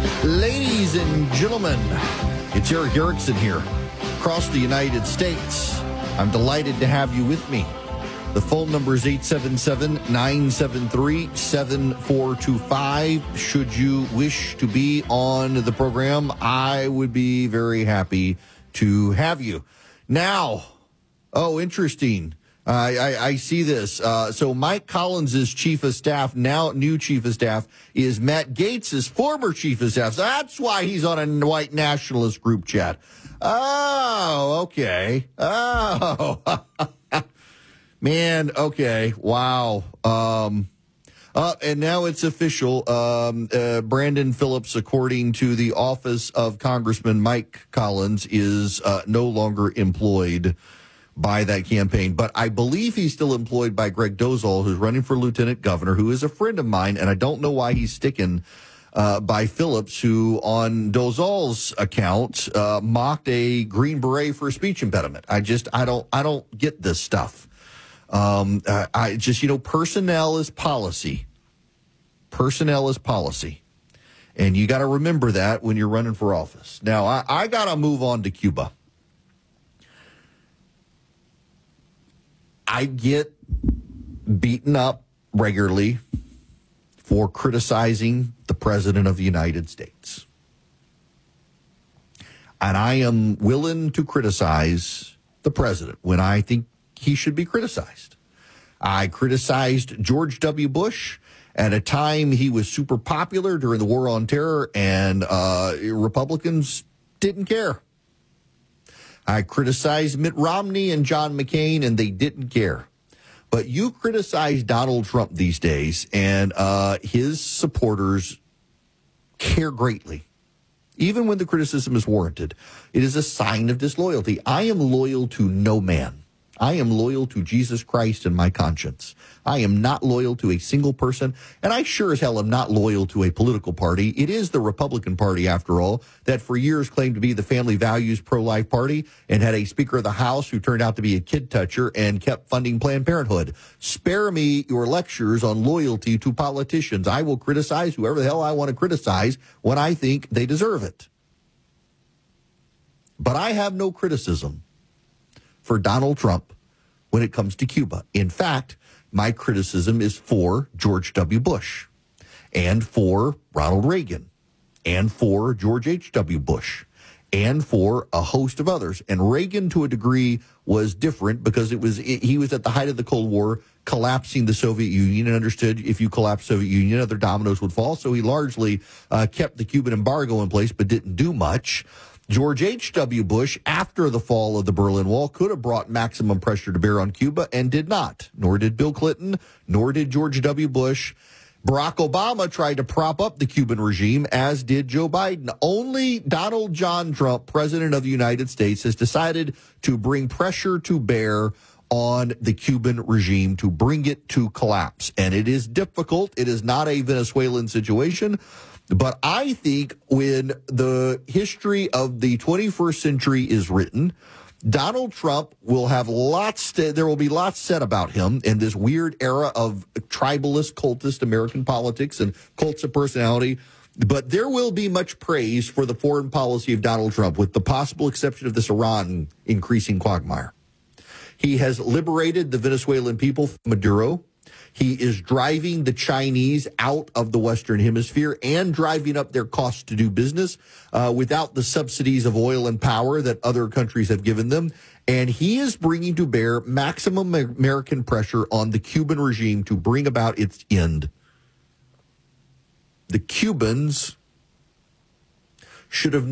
Ladies and gentlemen, it's Eric Erickson here across the United States. I'm delighted to have you with me. The phone number is 877-973-7425. Should you wish to be on the program, I would be very happy to have you. Now, interesting. I see this. So Mike Collins' chief of staff, now new chief of staff, is Matt Gaetz' former chief of staff. So that's why he's on a white nationalist group chat. Oh, okay. Oh, man. Okay. Wow. And now it's official. Brandon Phillips, according to the office of Congressman Mike Collins, is no longer employed by that campaign. But I believe he's still employed by Greg Dozal, who's running for lieutenant governor, who is a friend of mine. And I don't know why he's sticking by Phillips, who on Dozal's account mocked a Green Beret for a speech impediment. I don't get this stuff. Personnel is policy. Personnel is policy. And you got to remember that when you're running for office. Now, I got to move on to Cuba. I get beaten up regularly for criticizing the President of the United States. And I am willing to criticize the President when I think he should be criticized. I criticized George W. Bush at a time he was super popular during the War on Terror, and Republicans didn't care. I criticized Mitt Romney and John McCain, and they didn't care. But you criticize Donald Trump these days, and his supporters care greatly. Even when the criticism is warranted, it is a sign of disloyalty. I am loyal to no man. I am loyal to Jesus Christ and my conscience. I am not loyal to a single person, and I sure as hell am not loyal to a political party. It is the Republican Party, after all, that for years claimed to be the family values pro-life party and had a Speaker of the House who turned out to be a kid toucher and kept funding Planned Parenthood. Spare me your lectures on loyalty to politicians. I will criticize whoever the hell I want to criticize when I think they deserve it. But I have no criticism for Donald Trump when it comes to Cuba. In fact, my criticism is for George W. Bush and for Ronald Reagan and for George H.W. Bush and for a host of others. And Reagan, to a degree, was different because he was at the height of the Cold War, collapsing the Soviet Union, and understood if you collapse the Soviet Union, other dominoes would fall. So he largely kept the Cuban embargo in place but didn't do much. George H.W. Bush, after the fall of the Berlin Wall, could have brought maximum pressure to bear on Cuba and did not. Nor did Bill Clinton, nor did George W. Bush. Barack Obama tried to prop up the Cuban regime, as did Joe Biden. Only Donald John Trump, President of the United States, has decided to bring pressure to bear on the Cuban regime to bring it to collapse. And it is difficult. It is not a Venezuelan situation. But I think when the history of the 21st century is written, Donald Trump will have there will be lots said about him in this weird era of tribalist, cultist American politics and cults of personality. But there will be much praise for the foreign policy of Donald Trump, with the possible exception of this Iran increasing quagmire. He has liberated the Venezuelan people from Maduro. He is driving the Chinese out of the Western Hemisphere and driving up their costs to do business without the subsidies of oil and power that other countries have given them. And he is bringing to bear maximum American pressure on the Cuban regime to bring about its end. The Cubans should have